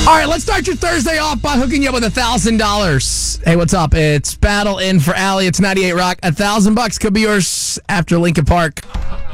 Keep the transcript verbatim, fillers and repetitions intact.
All right, let's start your Thursday off by hooking you up with a thousand dollars. Hey, what's up? It's Battle in for Allie. It's ninety-eight Rock. A thousand bucks could be yours after Lincoln Park.